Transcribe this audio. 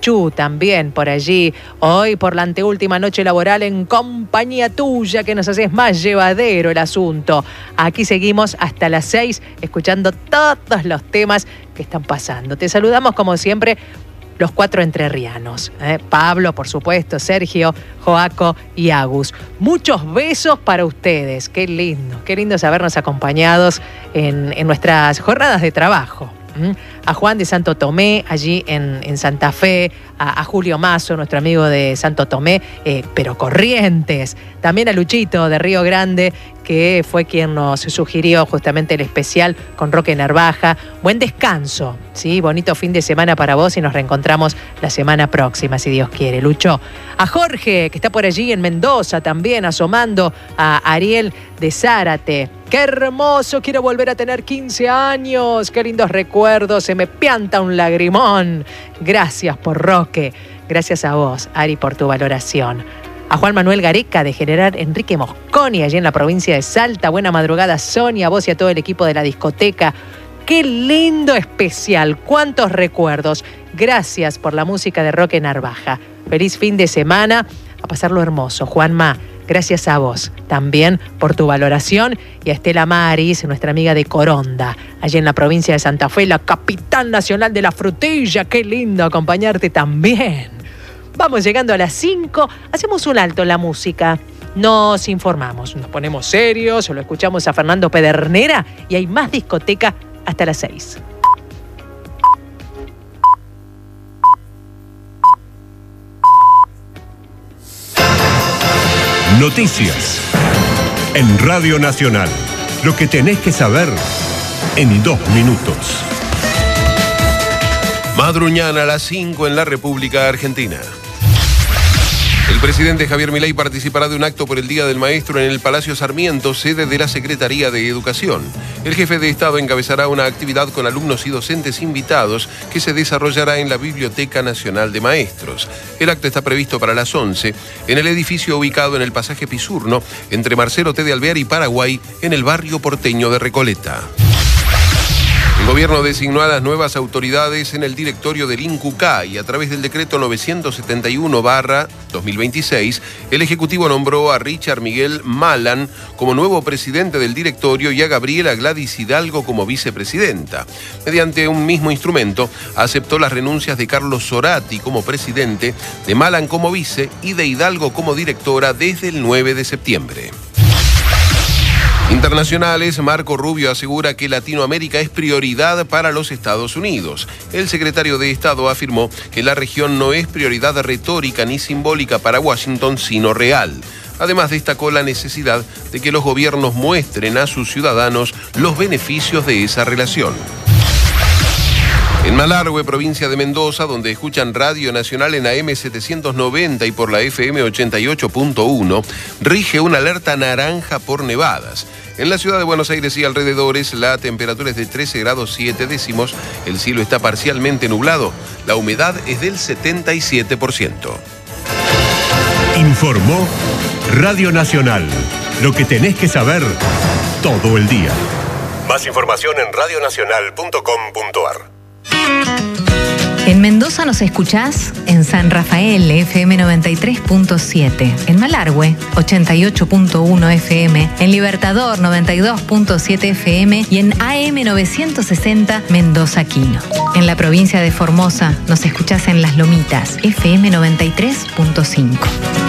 Luchu también por allí. Hoy por la anteúltima noche laboral en compañía tuya, que nos haces más llevadero el asunto. Aquí seguimos hasta las 6 escuchando todos los temas que están pasando. Te saludamos como siempre los 4 entrerrianos. Pablo, por supuesto, Sergio, Joaco y Agus. Muchos besos para ustedes. Qué lindo sabernos acompañados en nuestras jornadas de trabajo. A Juan de Santo Tomé, allí en Santa Fe, a Julio Mazo, nuestro amigo de Santo Tomé, pero Corrientes. También a Luchito de Río Grande, que fue quien nos sugirió justamente el especial con Roque Narvaja. Buen descanso, ¿sí? Bonito fin de semana para vos y nos reencontramos la semana próxima, si Dios quiere, Lucho. A Jorge, que está por allí en Mendoza también, asomando, a Ariel de Zárate. ¡Qué hermoso! Quiero volver a tener 15 años. ¡Qué lindos recuerdos! Se me pianta un lagrimón. Gracias por Roque. Gracias a vos, Ari, por tu valoración. A Juan Manuel Gareca, de General Enrique Mosconi, allí en la provincia de Salta. Buena madrugada, Sonia, a vos y a todo el equipo de la discoteca. ¡Qué lindo especial! ¡Cuántos recuerdos! Gracias por la música de Roque Narvaja. Feliz fin de semana. A pasarlo hermoso, Juanma. Gracias a vos también por tu valoración y a Estela Maris, nuestra amiga de Coronda, allí en la provincia de Santa Fe, la capital nacional de la frutilla. Qué lindo acompañarte también. Vamos llegando a las 5, hacemos un alto en la música, nos informamos, nos ponemos serios, o lo escuchamos a Fernando Pedernera y hay más discoteca hasta las 6. Noticias en Radio Nacional. Lo que tenés que saber en 2 minutos. Madruñana a las 5 en la República Argentina. El presidente Javier Milei participará de un acto por el Día del Maestro en el Palacio Sarmiento, sede de la Secretaría de Educación. El jefe de Estado encabezará una actividad con alumnos y docentes invitados que se desarrollará en la Biblioteca Nacional de Maestros. El acto está previsto para las 11 en el edificio ubicado en el pasaje Pisurno, entre Marcelo T. de Alvear y Paraguay, en el barrio porteño de Recoleta. El gobierno designó a las nuevas autoridades en el directorio del INCUCA y a través del decreto 971/2026, el Ejecutivo nombró a Richard Miguel Malan como nuevo presidente del directorio y a Gabriela Gladys Hidalgo como vicepresidenta. Mediante un mismo instrumento, aceptó las renuncias de Carlos Zorati como presidente, de Malan como vice y de Hidalgo como directora desde el 9 de septiembre. Internacionales, Marco Rubio asegura que Latinoamérica es prioridad para los Estados Unidos. El secretario de Estado afirmó que la región no es prioridad retórica ni simbólica para Washington, sino real. Además, destacó la necesidad de que los gobiernos muestren a sus ciudadanos los beneficios de esa relación. En Malargüe, provincia de Mendoza, donde escuchan Radio Nacional en AM 790 y por la FM 88.1, rige una alerta naranja por nevadas. En la ciudad de Buenos Aires y alrededores, la temperatura es de 13 grados 7 décimos, el cielo está parcialmente nublado, la humedad es del 77%. Informó Radio Nacional. Lo que tenés que saber todo el día. Más información en radionacional.com.ar. En Mendoza nos escuchás en San Rafael, FM 93.7, en Malargüe, 88.1 FM, en Libertador, 92.7 FM y en AM 960 Mendoza Quino. En la provincia de Formosa nos escuchás en Las Lomitas, FM 93.5.